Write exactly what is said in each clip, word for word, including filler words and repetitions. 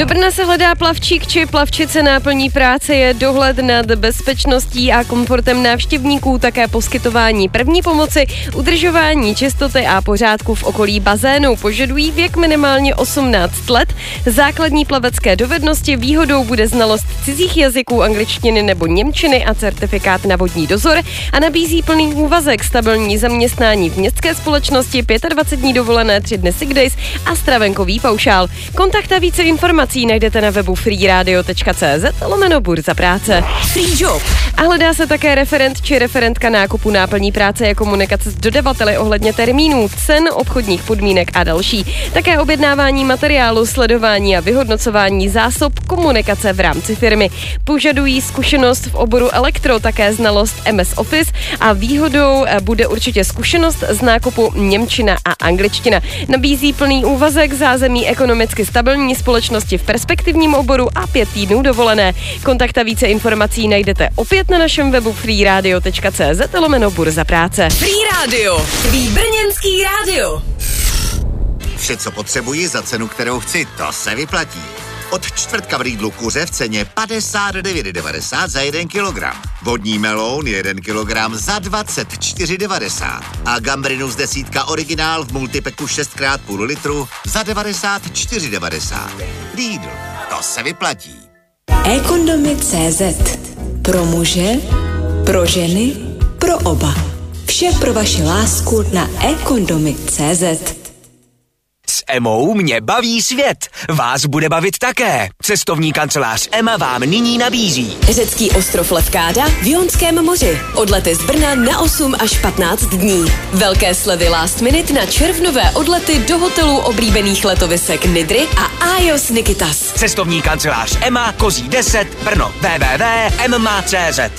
Do Brna se hledá plavčík či plavčice. Náplní práce je dohled nad bezpečností a komfortem návštěvníků, také poskytování první pomoci, udržování čistoty a pořádku v okolí bazénu. Požadují věk minimálně osmnáct let. Základní plavecké dovednosti, výhodou bude znalost cizích jazyků, angličtiny nebo němčiny a certifikát na vodní dozor a nabízí plný úvazek, stabilní zaměstnání v městské společnosti, dvacet pět dní dovolené, tři dny sick days a stravenkový paušál. Kontakt a více informací najdete na webu freeradio tečka cz lomeno burza práce. Free job. A hledá se také referent či referentka nákupu. Náplní práce je komunikace s dodavateli ohledně termínů, cen, obchodních podmínek a další. Také objednávání materiálu, sledování a vyhodnocování zásob, komunikace v rámci firmy. Požadují zkušenost v oboru elektro, také znalost M S Office a výhodou bude určitě zkušenost z nákupu němčina a angličtina. Nabízí plný úvazek, zázemí ekonomicky stabilní společnosti v perspektivním oboru a pět týdnů dovolené. Kontakt a více informací najdete opět na našem webu freeradio tečka cz lomeno burza práce. Free Radio, tvý brněnský rádio. Vše, co potřebuji za cenu, kterou chci, to se vyplatí. Od čtvrtka v Lidlu kuře v ceně padesát devět devadesát za jeden kilogram. Vodní meloun jeden kilogram za dvacet čtyři devadesát. A gambrinus desítka originál v multipeku šest krát půl litru za devadesát čtyři devadesát. Lidl, to se vyplatí. ekondomy tečka cz. Pro muže, pro ženy, pro oba. Vše pro vaši lásku na ekondomy tečka cz. S Emou mě baví svět. Vás bude bavit také. Cestovní kancelář Ema vám nyní nabízí Řecký ostrov Lefkáda v Jonském moři. Odlety z Brna na osm až patnáct dní. Velké slevy last minute na červnové odlety do hotelů oblíbených letovisek Nidry a Ajos Nikitas. Cestovní kancelář Ema, Kozí deset, Brno. w w w tečka emma tečka cz.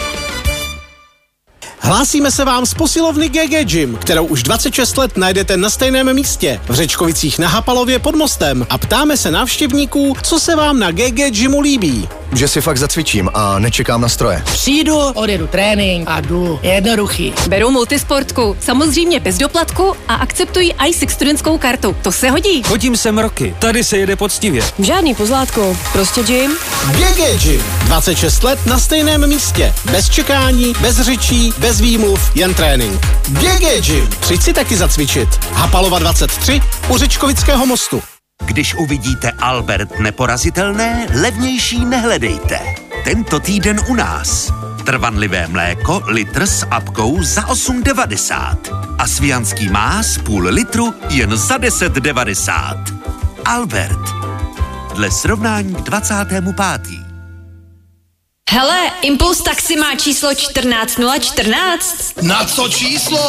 Hlásíme se vám z posilovny G G Gym, kterou už dvacet šest let najdete na stejném místě, v Řečkovicích na Hapalově pod mostem, a ptáme se návštěvníků, co se vám na G G Gymu líbí. Že si fakt zacvičím a nečekám na stroje. Přijdu, odjedu trénink a jdu. Jednoduchý. Beru multisportku, samozřejmě bez doplatku a akceptují i Six studentskou kartu. To se hodí. Chodím sem roky, tady se jede poctivě. Žádný pozlátko, prostě gym. G G Gym, dvacet šest let na stejném místě, bez čekání, bez řečí, bez výmluv, jen trénink. G G Gym, přijď si taky zacvičit. Hapalova dvacet tři u Řečkovického mostu. Když uvidíte Albert neporazitelné, levnější nehledejte. Tento týden u nás. Trvanlivé mléko, litr s apkou za osm devadesát. A svijanský más půl litru jen za deset devadesát. Albert. Dle srovnání k dvacátému pátému Hele, Impuls taxi má číslo čtrnáct nula čtrnáct. Na co číslo?